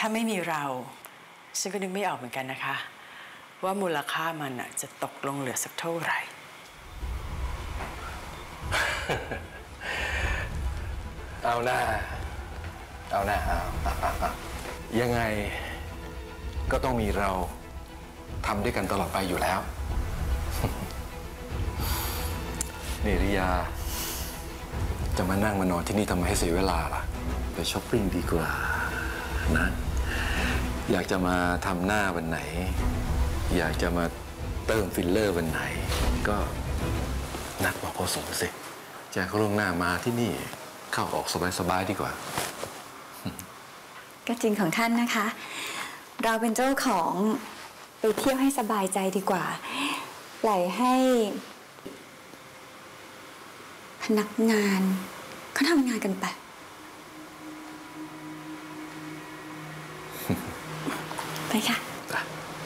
ถ้าไม่มีเราฉันก็นึกไม่ออกเหมือนกันนะคะว่ามูลค่ามันจะตกลงเหลือสักเท่าไหร่เอาหน้ายังไงก็ต้องมีเราทำด้วยกันตลอดไปอยู่แล้วนี่ริยาจะมานั่งมานอนที่นี่ทำไมให้เสียเวลาล่ะไปช้อปปิ้งดีกว่านะอยากจะมาทำหน้าวันไหนอยากจะมาเติมฟิลเลอร์วันไหนก็นัดมาพอสมสิแจ้งเขาล่วงหน้ามาที่นี่เข้าออกสบายๆดีกว่าก็จริงของท่านนะคะเราเป็นเจ้าของไปเที่ยวให้สบายใจดีกว่าปล่อยให้พนักงานเขาทำงานกันไปไปค่ะ